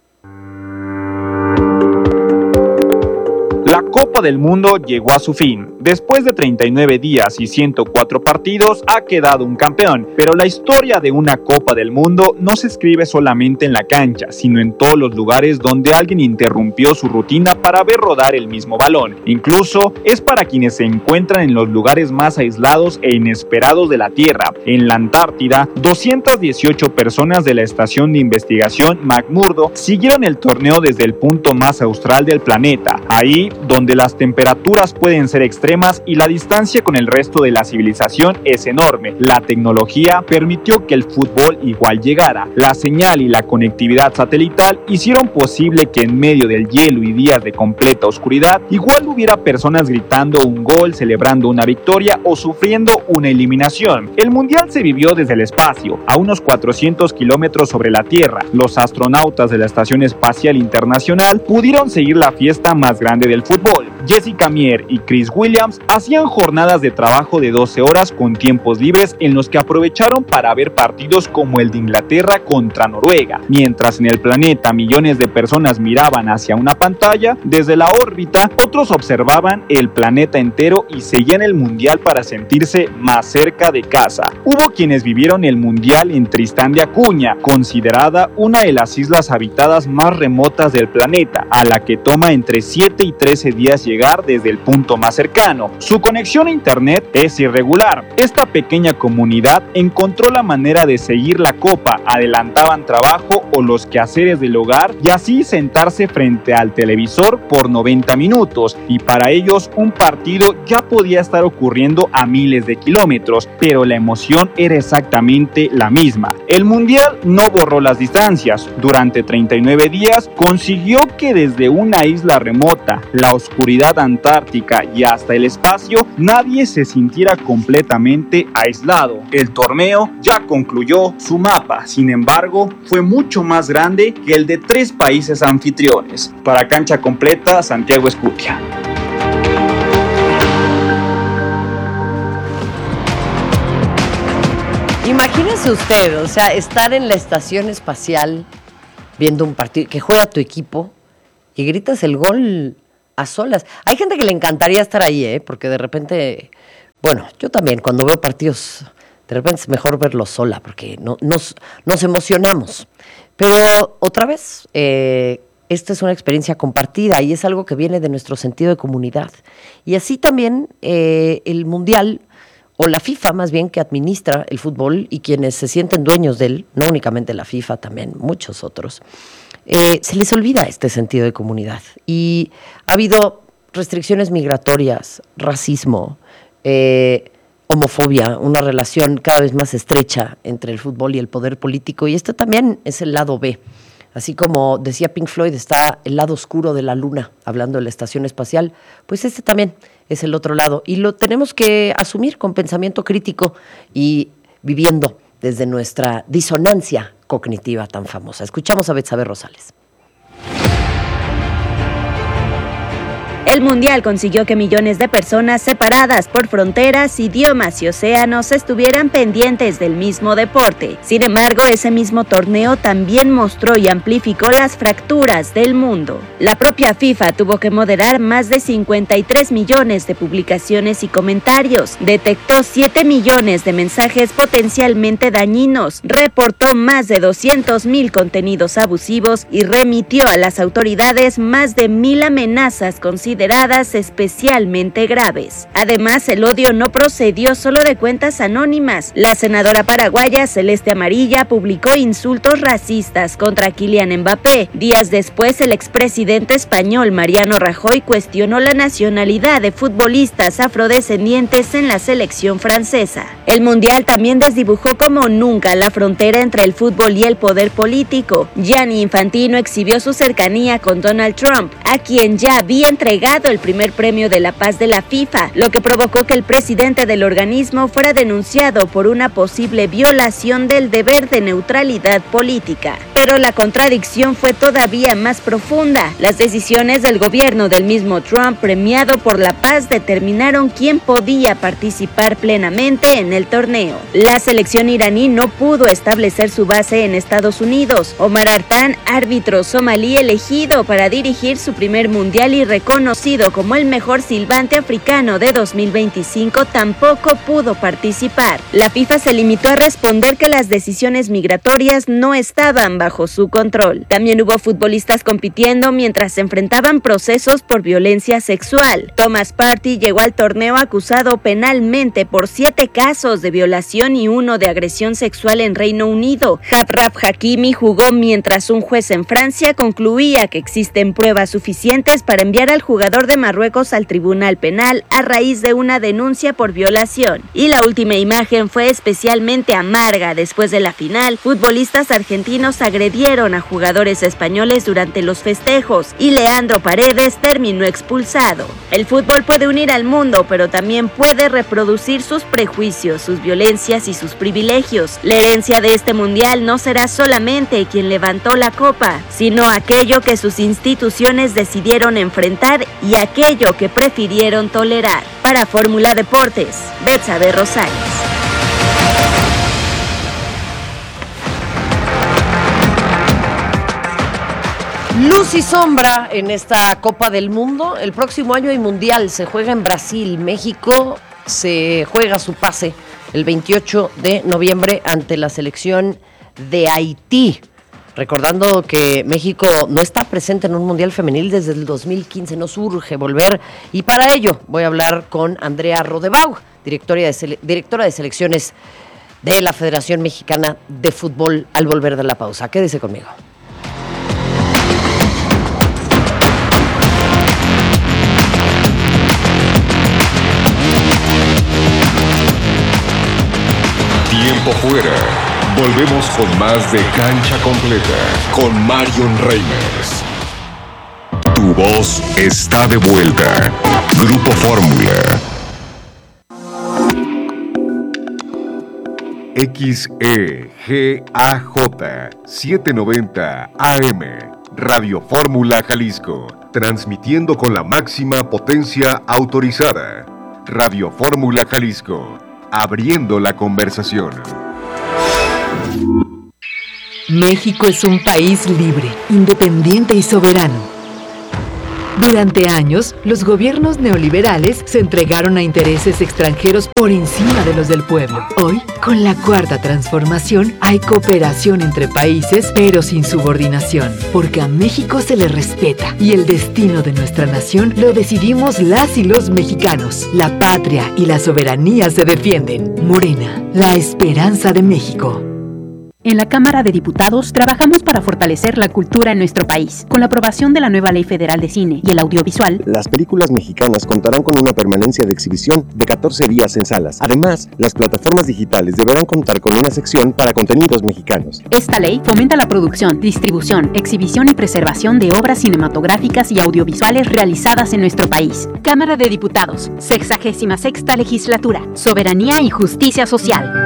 La Copa del Mundo llegó a su fin. Después de treinta y nueve días y ciento cuatro partidos, ha quedado un campeón. Pero la historia de una Copa del Mundo no se escribe solamente en la cancha, sino en todos los lugares donde alguien interrumpió su rutina para ver rodar el mismo balón. Incluso es para quienes se encuentran en los lugares más aislados e inesperados de la Tierra. En la Antártida, doscientas dieciocho personas de la estación de investigación McMurdo siguieron el torneo desde el punto más austral del planeta. Ahí, donde las temperaturas pueden ser extremas y la distancia con el resto de la civilización es enorme, la tecnología permitió que el fútbol igual llegara. La señal y la conectividad satelital hicieron posible que en medio del hielo y días de completa oscuridad, igual hubiera personas gritando un gol, celebrando una victoria o sufriendo una eliminación. El mundial se vivió desde el espacio, a unos cuatrocientos kilómetros sobre la Tierra. Los astronautas de la Estación Espacial Internacional pudieron seguir la fiesta más grande del fútbol. Jessica Mier y Chris Williams hacían jornadas de trabajo de doce horas con tiempos libres en los que aprovecharon para ver partidos como el de Inglaterra contra Noruega. Mientras en el planeta millones de personas miraban hacia una pantalla, desde la órbita otros observaban el planeta entero y seguían el mundial para sentirse más cerca de casa. Hubo quienes vivieron el mundial en Tristán de Acuña, considerada una de las islas habitadas más remotas del planeta, a la que toma entre siete y trece días llegar llegar desde el punto más cercano. Su conexión a internet es irregular. Esta pequeña comunidad encontró la manera de seguir la copa, adelantaban trabajo o los quehaceres del hogar y así sentarse frente al televisor por noventa minutos, y para ellos un partido ya podía estar ocurriendo a miles de kilómetros, pero la emoción era exactamente la misma. El mundial no borró las distancias. Durante treinta y nueve días consiguió que desde una isla remota, la oscuridad antártica y hasta el espacio, nadie se sintiera completamente aislado. El torneo ya concluyó su mapa, sin embargo, fue mucho más grande que el de tres países anfitriones. Para Cancha Completa, Santiago Escutia. Imagínese usted, o sea, estar en la estación espacial viendo un partido que juega tu equipo y gritas el gol a solas. Hay gente que le encantaría estar ahí, ¿eh? Porque de repente, bueno, yo también cuando veo partidos, de repente es mejor verlos sola porque no, nos, nos emocionamos. Pero otra vez, eh, esta es una experiencia compartida y es algo que viene de nuestro sentido de comunidad. Y así también eh, el Mundial, o la FIFA más bien, que administra el fútbol y quienes se sienten dueños de él, no únicamente la FIFA, también muchos otros, eh, se les olvida este sentido de comunidad. Y ha habido restricciones migratorias, racismo, eh, homofobia, una relación cada vez más estrecha entre el fútbol y el poder político, y este también es el lado B. Así como decía Pink Floyd, está el lado oscuro de la luna, hablando de la estación espacial, pues este también es el otro lado. Y lo tenemos que asumir con pensamiento crítico y viviendo desde nuestra disonancia cognitiva tan famosa. Escuchamos a Betsabe Rosales. El Mundial consiguió que millones de personas separadas por fronteras, idiomas y océanos estuvieran pendientes del mismo deporte. Sin embargo, ese mismo torneo también mostró y amplificó las fracturas del mundo. La propia FIFA tuvo que moderar más de cincuenta y tres millones de publicaciones y comentarios, detectó siete millones de mensajes potencialmente dañinos, reportó más de doscientos mil contenidos abusivos y remitió a las autoridades más de mil amenazas consideradas especialmente graves. Además, el odio no procedió solo de cuentas anónimas. La senadora paraguaya Celeste Amarilla publicó insultos racistas contra Kylian Mbappé. Días después, el expresidente español Mariano Rajoy cuestionó la nacionalidad de futbolistas afrodescendientes en la selección francesa. El Mundial también desdibujó como nunca la frontera entre el fútbol y el poder político. Gianni Infantino exhibió su cercanía con Donald Trump, a quien ya había entregado el primer premio de la paz de la FIFA, lo que provocó que el presidente del organismo fuera denunciado por una posible violación del deber de neutralidad política. Pero la contradicción fue todavía más profunda. Las decisiones del gobierno del mismo Trump, premiado por la paz, determinaron quién podía participar plenamente en el torneo. La selección iraní no pudo establecer su base en Estados Unidos. Omar Artan, árbitro somalí elegido para dirigir su primer mundial y reconocido como el mejor silbante africano de dos mil veinticinco, tampoco pudo participar. La FIFA se limitó a responder que las decisiones migratorias no estaban bajo su control. También hubo futbolistas compitiendo mientras se enfrentaban procesos por violencia sexual. Thomas Partey llegó al torneo acusado penalmente por siete casos de violación y uno de agresión sexual en Reino Unido. Achraf Hakimi jugó mientras un juez en Francia concluía que existen pruebas suficientes para enviar al jugador de Marruecos al tribunal penal a raíz de una denuncia por violación. Y la última imagen fue especialmente amarga. Después de la final, futbolistas argentinos agredieron a jugadores españoles durante los festejos y Leandro Paredes terminó expulsado. El fútbol puede unir al mundo, pero también puede reproducir sus prejuicios, sus violencias y sus privilegios. La herencia de este mundial no será solamente quien levantó la copa, sino aquello que sus instituciones decidieron enfrentar y aquello que prefirieron tolerar. Para Fórmula Deportes, Betsabe Rosales. Luz y sombra en esta Copa del Mundo. El próximo año hay Mundial, se juega en Brasil. México se juega su pase el veintiocho de noviembre ante la selección de Haití. recordando que México no está presente en un Mundial Femenil desde el dos mil quince, nos urge volver, y para ello voy a hablar con Andrea Rodebau, directora de, sele- directora de selecciones de la Federación Mexicana de Fútbol, al volver de la pausa. Quédese conmigo. Tiempo fuera. Volvemos con más de Cancha Completa con Marion Reimers. Tu voz está de vuelta. Grupo Fórmula. X E G A J setecientos noventa A M. Radio Fórmula Jalisco. Transmitiendo con la máxima potencia autorizada. Radio Fórmula Jalisco. Abriendo la conversación. México es un país libre, independiente y soberano. Durante años, los gobiernos neoliberales se entregaron a intereses extranjeros por encima de los del pueblo. Hoy, con la cuarta transformación, hay cooperación entre países, pero sin subordinación, porque a México se le respeta y el destino de nuestra nación lo decidimos las y los mexicanos. La patria y la soberanía se defienden. Morena, la esperanza de México. En la Cámara de Diputados trabajamos para fortalecer la cultura en nuestro país. Con la aprobación de la nueva Ley Federal de Cine y el Audiovisual, las películas mexicanas contarán con una permanencia de exhibición de catorce días en salas. Además, las plataformas digitales deberán contar con una sección para contenidos mexicanos. Esta ley fomenta la producción, distribución, exhibición y preservación de obras cinematográficas y audiovisuales realizadas en nuestro país. Cámara de Diputados, sexagésima sexta Legislatura, Soberanía y Justicia Social.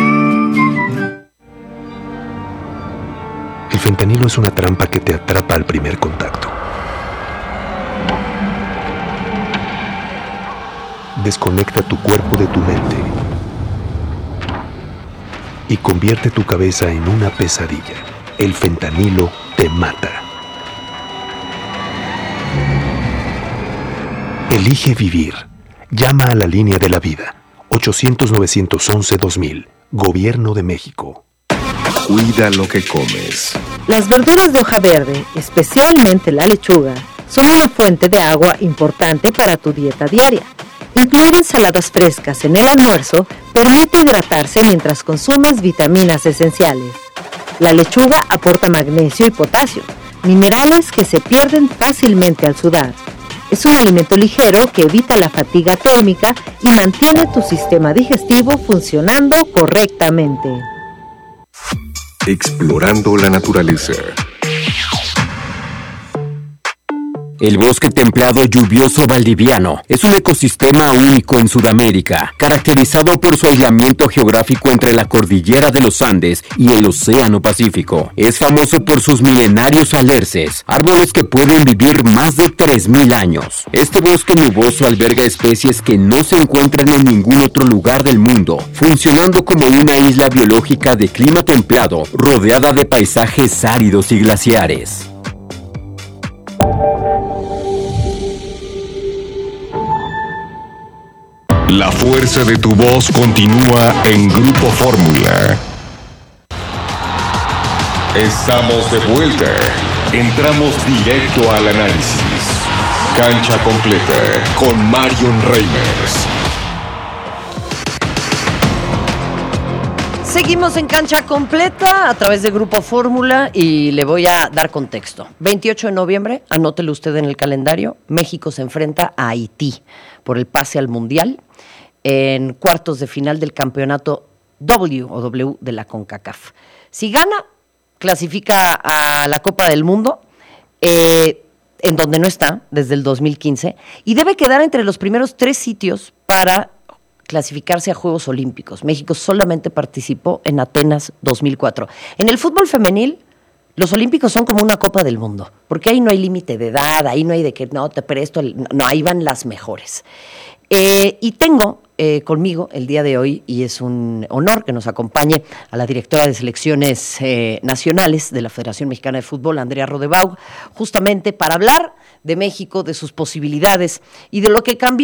El fentanilo es una trampa que te atrapa al primer contacto. Desconecta tu cuerpo de tu mente y convierte tu cabeza en una pesadilla. El fentanilo te mata. Elige vivir. Llama a la línea de la vida. ochocientos, novecientos once, dos mil. Gobierno de México. Cuida lo que comes. Las verduras de hoja verde, especialmente la lechuga, son una fuente de agua importante para tu dieta diaria. Incluir ensaladas frescas en el almuerzo permite hidratarse mientras consumes vitaminas esenciales. La lechuga aporta magnesio y potasio, minerales que se pierden fácilmente al sudar. Es un alimento ligero que evita la fatiga térmica y mantiene tu sistema digestivo funcionando correctamente. Explorando la naturaleza. El bosque templado lluvioso valdiviano es un ecosistema único en Sudamérica, caracterizado por su aislamiento geográfico entre la cordillera de los Andes y el Océano Pacífico. Es famoso por sus milenarios alerces, árboles que pueden vivir más de tres mil años. Este bosque nuboso alberga especies que no se encuentran en ningún otro lugar del mundo, funcionando como una isla biológica de clima templado, rodeada de paisajes áridos y glaciares. La fuerza de tu voz continúa en Grupo Fórmula. Estamos de vuelta. Entramos directo al análisis. Cancha Completa con Marion Reimers. Seguimos en Cancha Completa a través de Grupo Fórmula y le voy a dar contexto. veintiocho de noviembre, anótelo usted en el calendario, México se enfrenta a Haití por el pase al Mundial en cuartos de final del campeonato W o W de la CONCACAF. Si gana, clasifica a la Copa del Mundo, eh, en donde no está desde el dos mil quince, y debe quedar entre los primeros tres sitios para clasificarse a Juegos Olímpicos. México solamente participó en Atenas dos mil cuatro. En el fútbol femenil, los Olímpicos son como una Copa del Mundo, porque ahí no hay límite de edad, ahí no hay de que no te presto, no, ahí van las mejores. Eh, y tengo eh, conmigo el día de hoy, y es un honor que nos acompañe, a la directora de selecciones eh, nacionales de la Federación Mexicana de Fútbol, Andrea Rodebau, justamente para hablar de México, de sus posibilidades y de lo que cambió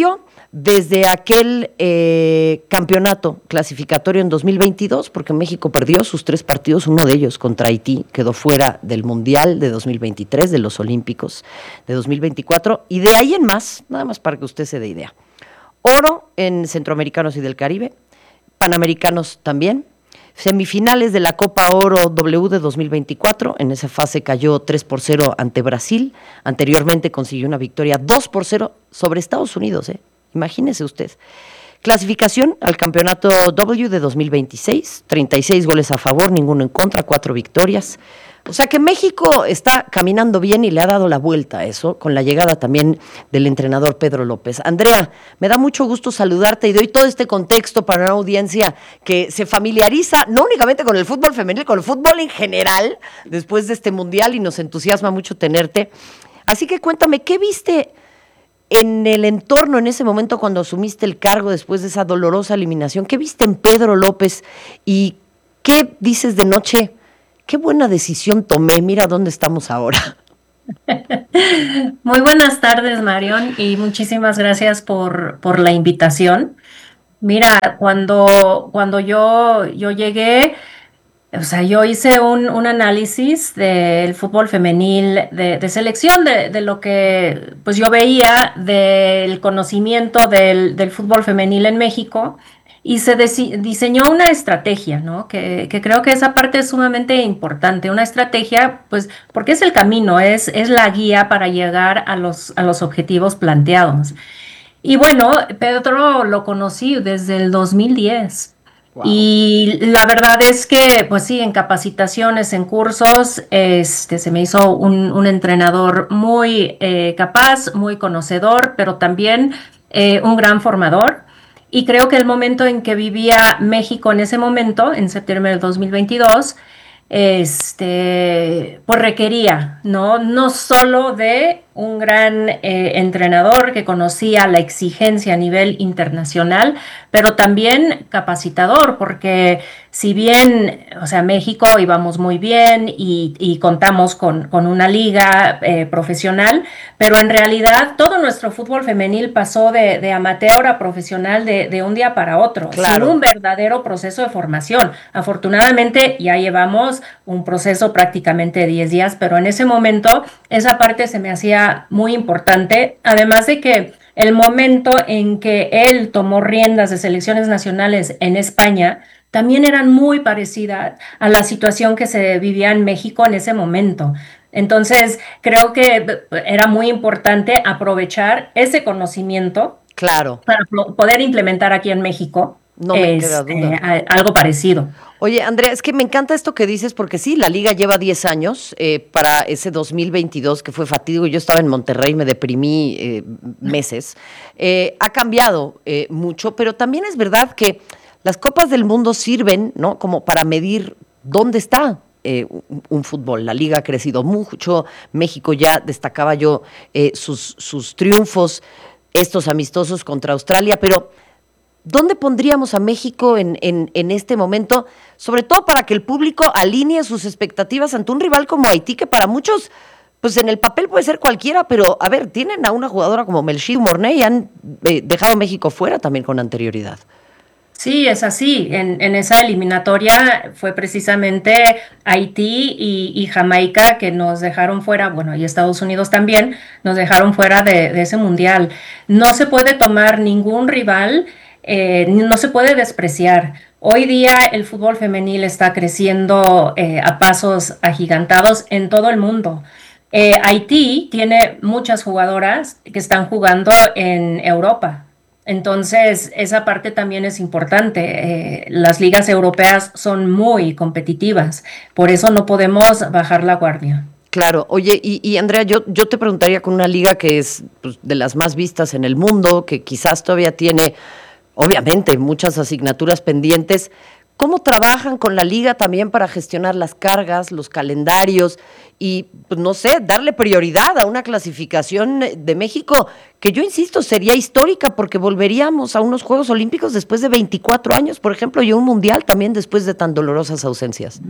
desde aquel eh, campeonato clasificatorio en dos mil veintidós, porque México perdió sus tres partidos, uno de ellos contra Haití, quedó fuera del Mundial de dos mil veintitrés, de los Olímpicos de dos mil veinticuatro, y de ahí en más, nada más para que usted se dé idea. Oro en Centroamericanos y del Caribe, Panamericanos también, semifinales de la Copa Oro W de dos mil veinticuatro, en esa fase cayó tres por cero ante Brasil, anteriormente consiguió una victoria dos por cero sobre Estados Unidos, ¿eh? Imagínese usted. Clasificación al campeonato W de dos mil veintiséis, treinta y seis goles a favor, ninguno en contra, cuatro victorias. O sea que México está caminando bien y le ha dado la vuelta a eso, con la llegada también del entrenador Pedro López. Andrea, me da mucho gusto saludarte y doy todo este contexto para una audiencia que se familiariza no únicamente con el fútbol femenil, con el fútbol en general, después de este mundial, y nos entusiasma mucho tenerte. Así que cuéntame, ¿qué viste en el entorno en ese momento cuando asumiste el cargo después de esa dolorosa eliminación? ¿Qué viste en Pedro López y qué dices de noche? Qué buena decisión tomé, mira dónde estamos ahora. Muy buenas tardes, Marion, y muchísimas gracias por, por la invitación. Mira, cuando, cuando yo, yo llegué, o sea, yo hice un, un análisis del fútbol femenil de, de selección, de, de lo que pues yo veía del conocimiento del, del fútbol femenil en México, y se diseñó una estrategia, ¿no? Que, que creo que esa parte es sumamente importante, una estrategia, pues, porque es el camino, es, es la guía para llegar a los, a los objetivos planteados. Y bueno, Pedro lo conocí desde el dos mil diez. Wow. Y la verdad es que, pues sí, en capacitaciones, en cursos, este, se me hizo un, un entrenador muy eh, capaz, muy conocedor, pero también eh, un gran formador. Y creo que el momento en que vivía México en ese momento, en septiembre del dos mil veintidós, este, pues requería, ¿no? No solo de un gran eh, entrenador que conocía la exigencia a nivel internacional, pero también capacitador, porque si bien, o sea, México íbamos muy bien y, y contamos con, con una liga eh, profesional, pero en realidad todo nuestro fútbol femenil pasó de, de amateur a profesional de, de un día para otro, claro, sin un verdadero proceso de formación. Afortunadamente ya llevamos un proceso prácticamente de diez días, pero en ese momento esa parte se me hacía muy importante, además de que el momento en que él tomó riendas de selecciones nacionales en España también eran muy parecidas a la situación que se vivía en México en ese momento. Entonces, creo que era muy importante aprovechar ese conocimiento, claro, para poder implementar aquí en México no me es, queda duda. Eh, algo parecido. Oye, Andrea, es que me encanta esto que dices, porque sí, la liga lleva diez años eh, para ese dos mil veintidós, que fue fatídico. Yo estaba en Monterrey, me deprimí eh, meses. Eh, ha cambiado eh, mucho, pero también es verdad que las Copas del Mundo sirven, ¿no?, como para medir dónde está eh, un, un fútbol. La liga ha crecido mucho, México ya destacaba yo eh, sus, sus triunfos, estos amistosos contra Australia, pero ¿dónde pondríamos a México en, en, en este momento? Sobre todo para que el público alinee sus expectativas ante un rival como Haití, que para muchos, pues en el papel puede ser cualquiera, pero a ver, tienen a una jugadora como Melchid Mornay y han eh, dejado a México fuera también con anterioridad. Sí, es así. En, en esa eliminatoria fue precisamente Haití y, y Jamaica que nos dejaron fuera, bueno, y Estados Unidos también, nos dejaron fuera de, de ese mundial. No se puede tomar ningún rival, eh, no se puede despreciar. Hoy día el fútbol femenil está creciendo eh, a pasos agigantados en todo el mundo. Eh, Haití tiene muchas jugadoras que están jugando en Europa. Entonces, esa parte también es importante. Eh, las ligas europeas son muy competitivas, por eso no podemos bajar la guardia. Claro. Oye, y, y Andrea, yo, yo te preguntaría, con una liga que es pues, de las más vistas en el mundo, que quizás todavía tiene, obviamente, muchas asignaturas pendientes, ¿cómo trabajan con la liga también para gestionar las cargas, los calendarios y, pues, no sé, darle prioridad a una clasificación de México que yo insisto sería histórica, porque volveríamos a unos Juegos Olímpicos después de veinticuatro años, por ejemplo, y un Mundial también después de tan dolorosas ausencias?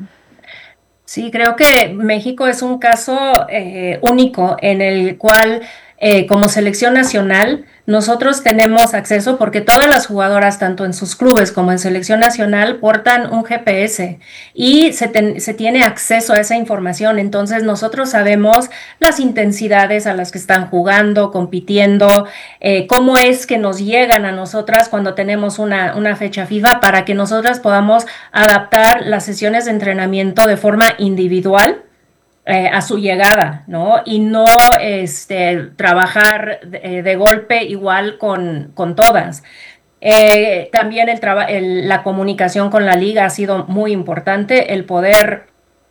Sí, creo que México es un caso eh, único en el cual, eh, como selección nacional, nosotros tenemos acceso porque todas las jugadoras, tanto en sus clubes como en selección nacional, portan un G P S y se, ten, se tiene acceso a esa información. Entonces nosotros sabemos las intensidades a las que están jugando, compitiendo, eh, cómo es que nos llegan a nosotras cuando tenemos una, una fecha FIFA para que nosotras podamos adaptar las sesiones de entrenamiento de forma individual Eh, a su llegada, ¿no? Y no este, trabajar de, de golpe igual con, con todas. Eh, también el el, la comunicación con la liga ha sido muy importante, el poder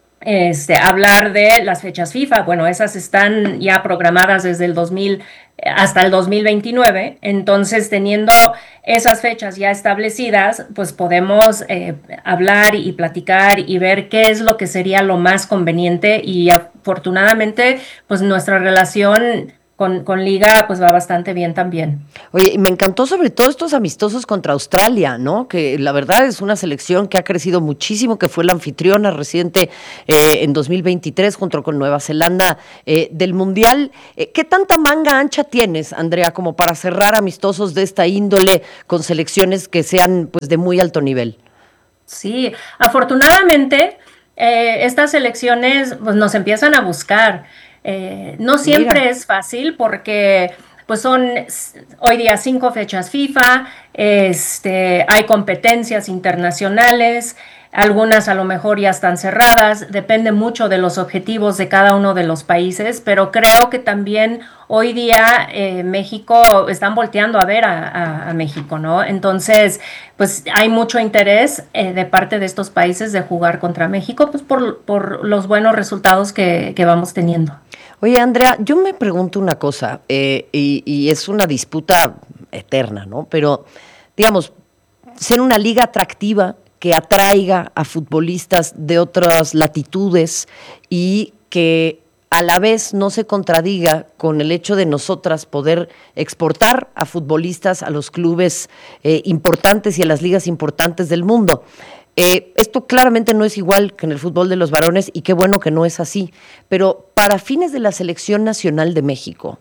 este, hablar de las fechas FIFA. Bueno, esas están ya programadas desde el dos mil hasta el dos mil veintinueve, entonces teniendo esas fechas ya establecidas, pues podemos eh, hablar y platicar y ver qué es lo que sería lo más conveniente, y afortunadamente pues nuestra relación Con, con Liga pues va bastante bien también. Oye, y me encantó sobre todo estos amistosos contra Australia, ¿no? Que la verdad es una selección que ha crecido muchísimo, que fue la anfitriona reciente eh, en dos mil veintitrés junto con Nueva Zelanda eh, del Mundial. Eh, ¿Qué tanta manga ancha tienes, Andrea, como para cerrar amistosos de esta índole con selecciones que sean pues de muy alto nivel? Sí, afortunadamente eh, estas selecciones pues nos empiezan a buscar. Eh, no siempre Mira. es fácil porque pues son hoy día cinco fechas FIFA, este, hay competencias internacionales, algunas a lo mejor ya están cerradas, depende mucho de los objetivos de cada uno de los países, pero creo que también hoy día eh, México, están volteando a ver a, a, a México, ¿no? Entonces, pues hay mucho interés eh, de parte de estos países de jugar contra México, pues por, por los buenos resultados que, que vamos teniendo. Oye, Andrea, yo me pregunto una cosa, eh, y, y es una disputa eterna, ¿no? Pero, digamos, ser una liga atractiva que atraiga a futbolistas de otras latitudes y que a la vez no se contradiga con el hecho de nosotras poder exportar a futbolistas a los clubes eh, importantes y a las ligas importantes del mundo. Eh, esto claramente no es igual que en el fútbol de los varones, y qué bueno que no es así, pero para fines de la Selección Nacional de México,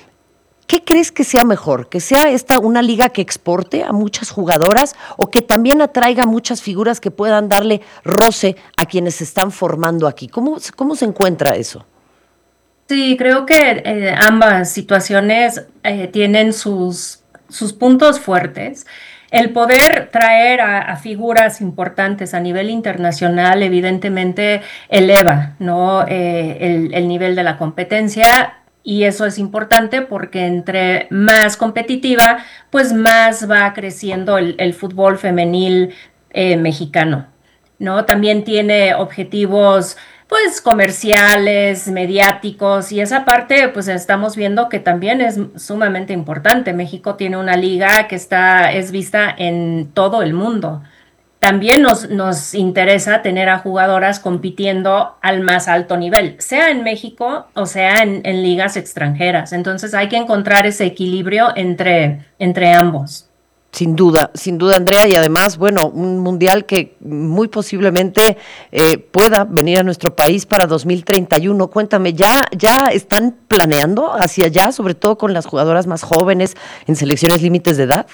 ¿qué crees que sea mejor? ¿Que sea esta una liga que exporte a muchas jugadoras o que también atraiga muchas figuras que puedan darle roce a quienes se están formando aquí? ¿Cómo, cómo se encuentra eso? Sí, creo que eh, ambas situaciones eh, tienen sus, sus puntos fuertes. El poder traer a, a figuras importantes a nivel internacional evidentemente eleva, ¿no? eh, el, el nivel de la competencia, y eso es importante porque entre más competitiva, pues más va creciendo el, el fútbol femenil eh, mexicano, ¿no? También tiene objetivos pues comerciales, mediáticos, y esa parte pues estamos viendo que también es sumamente importante. México tiene una liga que está, es vista en todo el mundo. También nos, nos interesa tener a jugadoras compitiendo al más alto nivel, sea en México o sea en, en ligas extranjeras. Entonces hay que encontrar ese equilibrio entre, entre ambos. Sin duda, sin duda, Andrea, y además, bueno, un mundial que muy posiblemente eh, pueda venir a nuestro país para dos mil treinta y uno. Cuéntame, ¿ya, ya están planeando hacia allá, sobre todo con las jugadoras más jóvenes en selecciones límites de edad?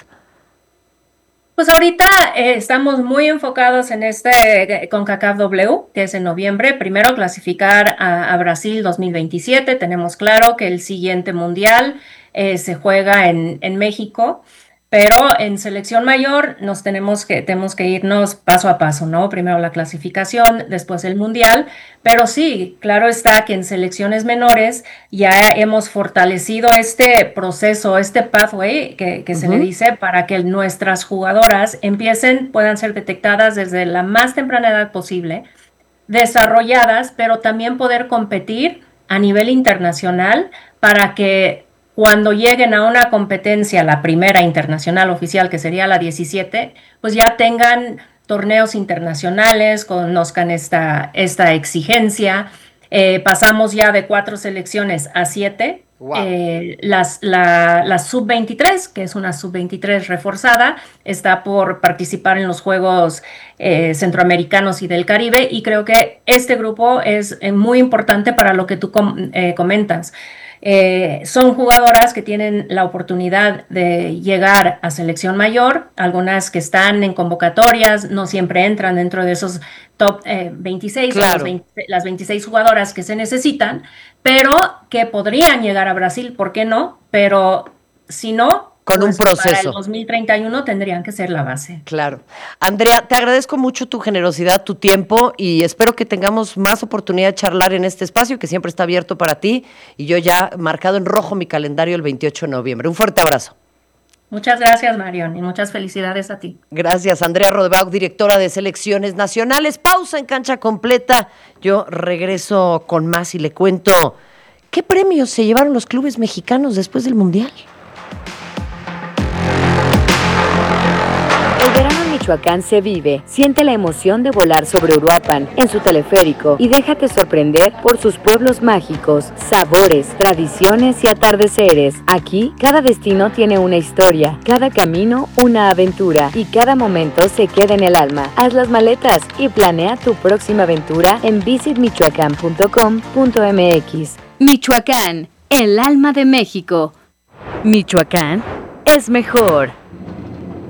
Pues ahorita eh, estamos muy enfocados en este CONCACAF W, que es en noviembre. Primero clasificar a, a Brasil dos mil veintisiete. Tenemos claro que el siguiente mundial eh, se juega en, en México. Pero en selección mayor nos tenemos que, tenemos que irnos paso a paso, ¿no? Primero la clasificación, después el mundial. Pero sí, claro está que en selecciones menores ya hemos fortalecido este proceso, este pathway que, que uh-huh. se le dice, para que nuestras jugadoras empiecen, puedan ser detectadas desde la más temprana edad posible, desarrolladas, pero también poder competir a nivel internacional para que cuando lleguen a una competencia, la primera internacional oficial, que sería la diecisiete, pues ya tengan torneos internacionales, conozcan esta, esta exigencia. Eh, pasamos ya de cuatro selecciones a siete. Wow. Eh, las, la, la sub veintitrés, que es una sub veintitrés reforzada, está por participar en los Juegos eh, Centroamericanos y del Caribe, y creo que este grupo es eh, muy importante para lo que tú com- eh, comentas. Eh, son jugadoras que tienen la oportunidad de llegar a selección mayor, algunas que están en convocatorias, no siempre entran dentro de esos top eh, veintiséis, Claro. o las, veinte, las veintiséis jugadoras que se necesitan, pero que podrían llegar a Brasil, ¿por qué no? Pero si no, con pues un proceso. Para el dos mil treinta y uno tendrían que ser la base. Claro. Andrea, te agradezco mucho tu generosidad, tu tiempo y espero que tengamos más oportunidad de charlar en este espacio que siempre está abierto para ti y yo ya marcado en rojo mi calendario el veintiocho de noviembre. Un fuerte abrazo. Muchas gracias, Marion, y muchas felicidades a ti. Gracias, Andrea Rodebach, directora de Selecciones Nacionales. Pausa en Cancha Completa. Yo regreso con más y le cuento qué premios se llevaron los clubes mexicanos después del Mundial. El verano en Michoacán se vive. Siente la emoción de volar sobre Uruapan en su teleférico y déjate sorprender por sus pueblos mágicos, sabores, tradiciones y atardeceres. Aquí, cada destino tiene una historia, cada camino una aventura y cada momento se queda en el alma. Haz las maletas y planea tu próxima aventura en visit michoacán punto com punto m x. Michoacán, el alma de México. Michoacán es mejor.